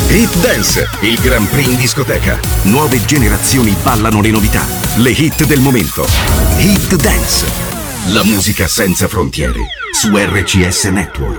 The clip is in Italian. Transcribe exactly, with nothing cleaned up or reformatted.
Hit Dance, il Grand Prix in discoteca. Nuove generazioni ballano le novità, le hit del momento. Hit Dance, la musica senza frontiere, su R C S Network.